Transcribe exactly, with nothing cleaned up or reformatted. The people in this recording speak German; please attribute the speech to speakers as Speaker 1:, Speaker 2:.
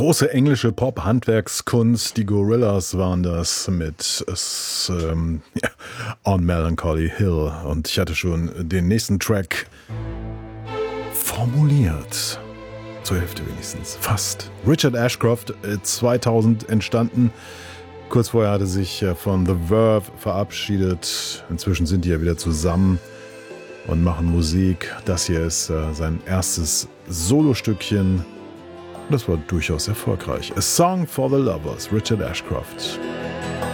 Speaker 1: Große englische Pop-Handwerkskunst, die Gorillaz waren das mit ähm, ja, On Melancholy Hill. Und ich hatte schon den nächsten Track formuliert. Zur Hälfte wenigstens. Fast. Richard Ashcroft, zweitausend entstanden. Kurz vorher hatte sich von The Verve verabschiedet. Inzwischen sind die ja wieder zusammen und machen Musik. Das hier ist äh, sein erstes Solostückchen. Das war durchaus erfolgreich. A Song for the Lovers, Richard Ashcroft.